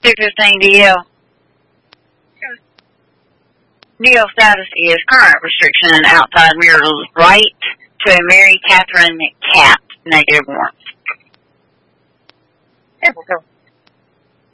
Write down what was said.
2:15 DL. DL status is current restriction outside mirrors right to Mary Catherine Cat. Negative warrants. There we go.